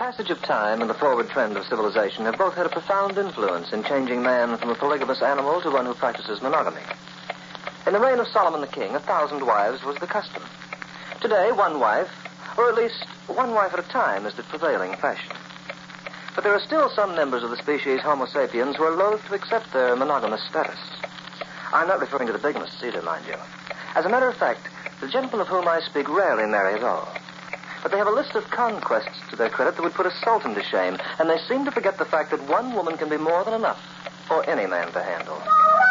passage of time and the forward trend of civilization have both had a profound influence in changing man from a polygamous animal to one who practices monogamy. In the reign of Solomon the King, 1,000 wives was the custom. Today, one wife, or at least one wife at a time, is the prevailing fashion. But there are still some members of the species Homo sapiens who are loath to accept their monogamous status. I'm not referring to the bigamists either, mind you. As a matter of fact, the gentlemen of whom I speak rarely marry at all. But they have a list of conquests to their credit that would put a sultan to shame, and they seem to forget the fact that one woman can be more than enough for any man to handle.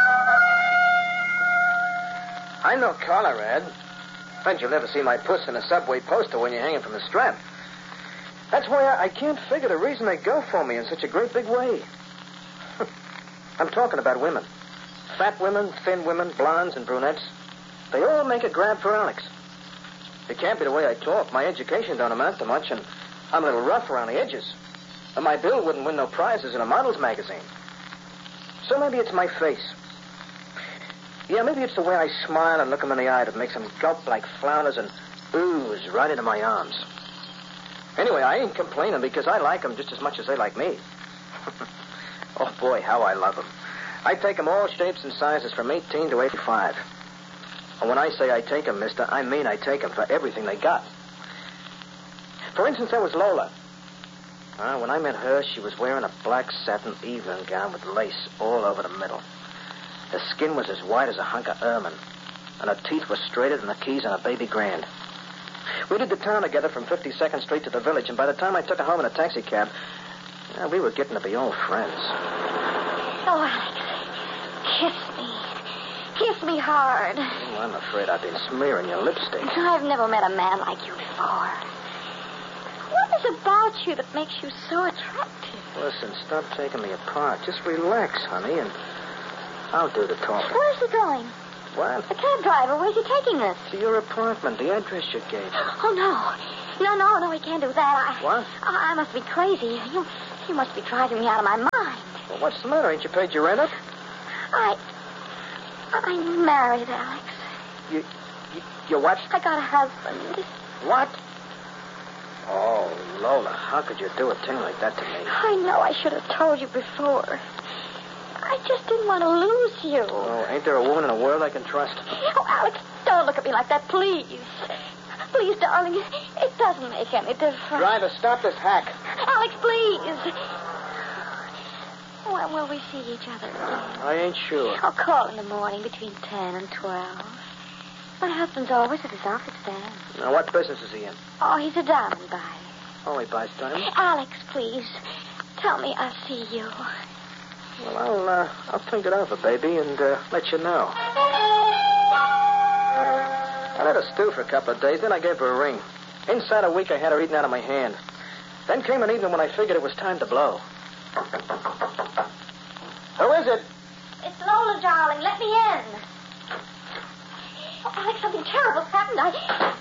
I'm no collar, Ed. Bet you'll never see my puss in a subway poster when you're hanging from the strap. That's why I can't figure the reason they go for me in such a great big way. I'm talking about women. Fat women, thin women, blondes and brunettes. They all make a grab for Alex. It can't be the way I talk. My education don't amount to much, and I'm a little rough around the edges. And my bill wouldn't win no prizes in a model's magazine. So maybe it's my face. Yeah, maybe it's the way I smile and look them in the eye that makes them gulp like flounders and ooze right into my arms. Anyway, I ain't complaining because I like them just as much as they like me. Oh, boy, how I love them. I take them all shapes and sizes from 18 to 85. And when I say I take them, mister, I mean I take them for everything they got. For instance, there was Lola. When I met her, she was wearing a black satin evening gown with lace all over the middle. Her skin was as white as a hunk of ermine, and her teeth were straighter than the keys on a baby grand. We did the town together from 52nd Street to the village, and by the time I took her home in a taxi cab, we were getting to be old friends. Oh, Alex, kiss me. Kiss me hard. Oh, I'm afraid I've been smearing your lipstick. I've never met a man like you before. What is about you that makes you so attractive? Listen, stop taking me apart. Just relax, honey, and I'll do the talking. Where's he going? What? The cab driver, where's he taking us? To your apartment, the address you gave me. Oh, no, he can't do that. What? I must be crazy. You must be driving me out of my mind. Well, what's the matter? Ain't you paid your rent up? I'm married, Alex. You what? I got a husband. What? Oh, Lola, how could you do a thing like that to me? I know I should have told you before. I just didn't want to lose you. Oh, ain't there a woman in the world I can trust? Oh, Alex, don't look at me like that, please. Please, darling, it doesn't make any difference. Driver, stop this hack. Alex, please. When will we see each other again? I ain't sure. I'll call in the morning between 10 and 12. My husband's always at his office then. Now, what business is he in? Oh, he's a diamond buyer. Oh, he buys diamonds? Alex, please, tell me I'll see you. Well, I'll think it over, baby, and let you know. I let her stew for a couple of days, then I gave her a ring. Inside a week, I had her eaten out of my hand. Then came an evening when I figured it was time to blow. Who is it? It's Lola, darling. Let me in. Oh, Alex, something terrible's happened.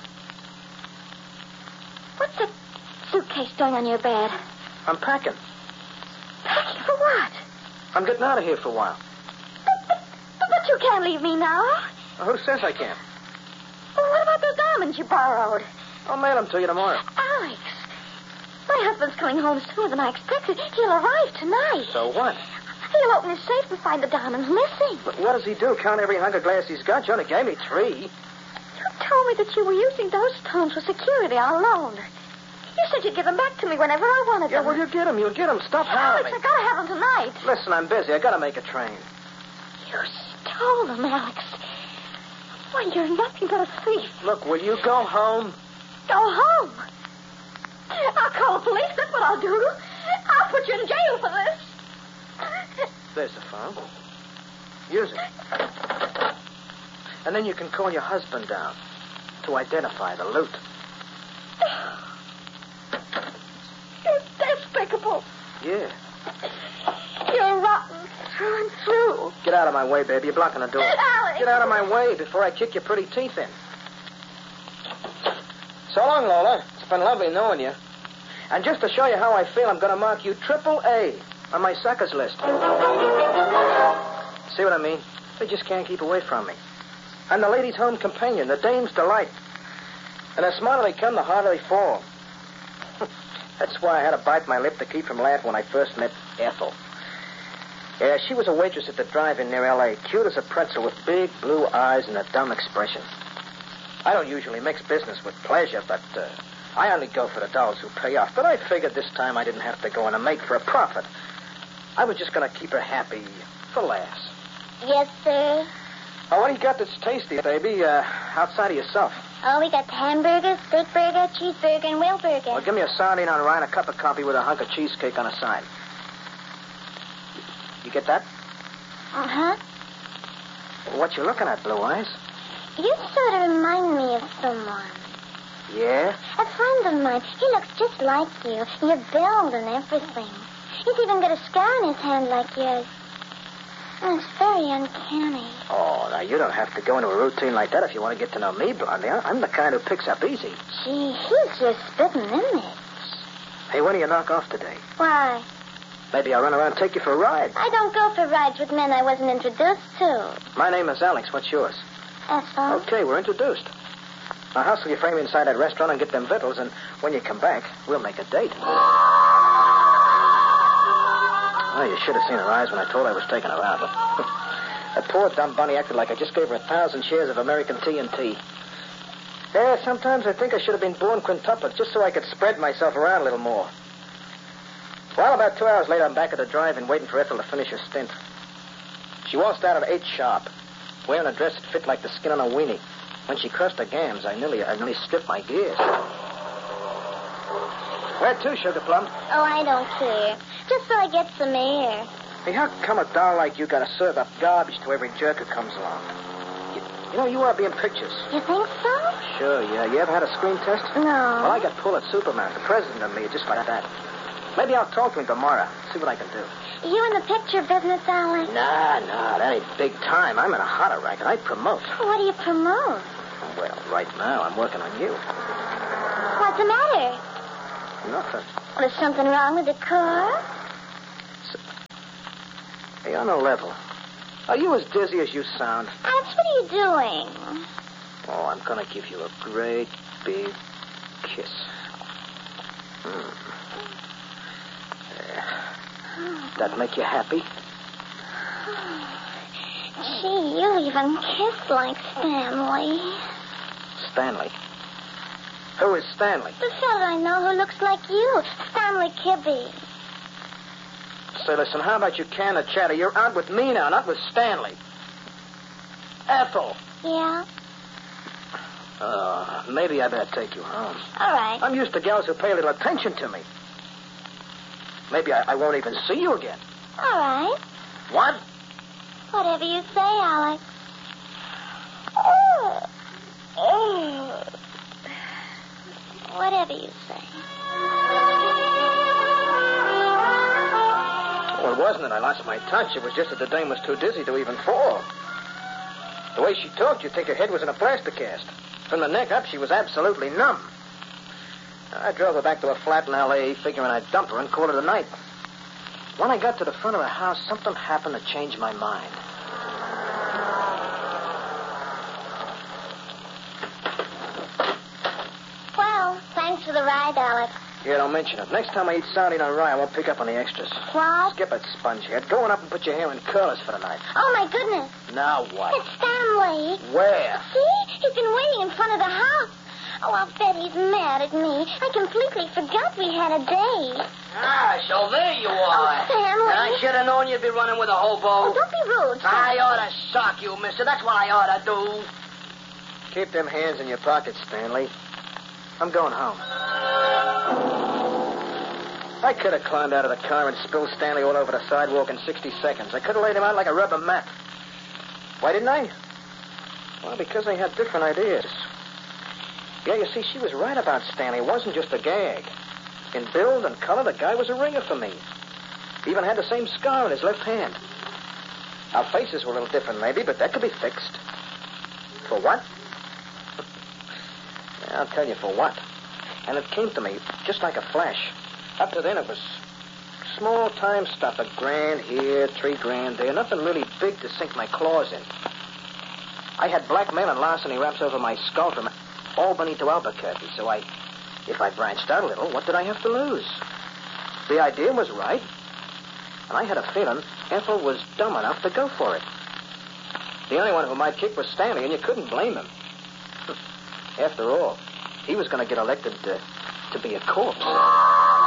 What's that suitcase doing on your bed? I'm packing. Packing for what? I'm getting out of here for a while. But you can't leave me now. Who says I can't? Well, what about those diamonds you borrowed? I'll mail them to you tomorrow. Alex, my husband's coming home sooner than I expected. He'll arrive tonight. So what? He'll open his safe and find the diamonds missing. But what does he do? Count every hunk of glass he's got? You only gave me 3. You told me that you were using those stones for security on loan. You said you'd give them back to me whenever I wanted them. Yeah, well, you get them. You'll get them. Stop hollering. Alex, I gotta have them tonight. Listen, I'm busy. I gotta make a train. You stole them, Alex. Why, you're nothing but a thief. Look, will you go home? Go home? I'll call the police. That's what I'll do. I'll put you in jail for this. There's the phone. Use it. And then you can call your husband down to identify the loot. You're despicable. Yeah. You're rotten through and through. Get out of my way, baby. You're blocking the door. Alex. Get out of my way before I kick your pretty teeth in. So long, Lola. It's been lovely knowing you. And just to show you how I feel, I'm going to mark you AAA on my suckers list. See what I mean? They just can't keep away from me. I'm the lady's home companion, the dame's delight. And the smarter they come, the harder they fall. That's why I had to bite my lip to keep from laughing when I first met Ethel. Yeah, she was a waitress at the drive-in near L.A., cute as a pretzel with big blue eyes and a dumb expression. I don't usually mix business with pleasure, but I only go for the dollars who pay off. But I figured this time I didn't have to go in and make for a profit. I was just going to keep her happy for laughs. Yes, sir. Oh, what do you got that's tasty, baby, outside of yourself? Oh, we got the hamburger, steak burger, cheeseburger, and whale burger. Well, give me a sardine on rye and a cup of coffee with a hunk of cheesecake on the side. You get that? Uh-huh. What you looking at, Blue Eyes? You sort of remind me of someone. Yeah? A friend of mine. He looks just like you. Your build and everything. He's even got a scar on his hand like yours. And it's very uncanny. Oh, now, you don't have to go into a routine like that if you want to get to know me, Blondie. I'm the kind who picks up easy. Gee, he's your spitting image. Hey, when do you knock off today? Why? Maybe I'll run around and take you for a ride. I don't go for rides with men I wasn't introduced to. My name is Alex. What's yours? Ethel. Okay, we're introduced. Now, hustle your frame inside that restaurant and get them victuals, and when you come back, we'll make a date. Oh, you should have seen her eyes when I told her I was taking her out. That poor dumb bunny acted like I just gave her 1,000 shares of American TNT. Yeah, sometimes I think I should have been born quintuplet just so I could spread myself around a little more. Well, about 2 hours later, I'm back at the drive-in waiting for Ethel to finish her stint. She waltzed out at 8 sharp, wearing a dress that fit like the skin on a weenie. When she crossed her gams, I nearly stripped my gears. Where to, Sugar Plum? Oh, I don't care. Just so I get some air. Hey, how come a doll like you got to serve up garbage to every jerk who comes along? You know, you ought to be in pictures. You think so? Sure, yeah. You ever had a screen test? No. Well, I got pulled at Superman. The president of me, just like that. Maybe I'll talk to him tomorrow, see what I can do. You in the picture business, Alex? Nah, that ain't big time. I'm in a hotter racket. I promote. What do you promote? Well, right now, I'm working on you. What's the matter? Nothing. Well, there's something wrong with the car? Hey, on a level. Are you as dizzy as you sound? Alex, what are you doing? Oh, I'm going to give you a great big kiss. That make you happy? Gee, you even kiss like Stanley. Stanley? Who is Stanley? The fellow I know who looks like you, Stanley Kibbe. Say, listen, how about you can the chatter? You're out with me now, not with Stanley. Ethel. Yeah? Maybe I better take you home. All right. I'm used to gals who pay a little attention to me. Maybe I won't even see you again. All right. What? Whatever you say, Alex. Whatever you say. Well, it wasn't that I lost my touch. It was just that the dame was too dizzy to even fall. The way she talked, you'd think her head was in a plaster cast. From the neck up, she was absolutely numb. I drove her back to a flat in L.A., figuring I'd dump her and call it a night. When I got to the front of the house, something happened to change my mind. Well, thanks for the ride, Alex. Yeah, don't mention it. Next time I eat sardine on rye, I won't pick up on the extras. What? Skip it, spongehead. Go on up and put your hair in curlers for the night. Oh, my goodness. Now what? It's Stanley. Where? See? He's been waiting in front of the house. Oh, I'll bet he's mad at me. I completely forgot we had a date. Ah, so there you are. Oh, Stanley. I should have known you'd be running with a hobo. Oh, don't be rude, I Stanley. ought to sock you, mister. That's what I ought to do. Keep them hands in your pockets, Stanley. I'm going home. I could have climbed out of the car and spilled Stanley all over the sidewalk in 60 seconds. I could have laid him out like a rubber mat. Why didn't I? Well, because I had different ideas. Yeah, you see, she was right about Stanley. It wasn't just a gag. In build and color, the guy was a ringer for me. He even had the same scar on his left hand. Our faces were a little different, maybe, but that could be fixed. For what? I'll tell you for what. And it came to me just like a flash. Up to then, it was small-time stuff. $1,000 here, $3,000 there. Nothing really big to sink my claws in. I had blackmail and larceny wraps over my skull from Albany to Albuquerque, so I If I branched out a little, what did I have to lose? The idea was right. And I had a feeling Ethel was dumb enough to go for it. The only one who might kick was Stanley, and you couldn't blame him. After all, he was going to get elected to be a corpse.